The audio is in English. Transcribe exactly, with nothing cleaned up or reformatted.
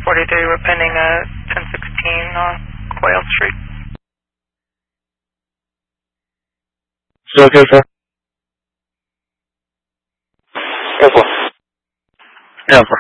forty-three, we're pending a ten sixteen on Quail Street. Still okay, sir? Go for it. Yeah, for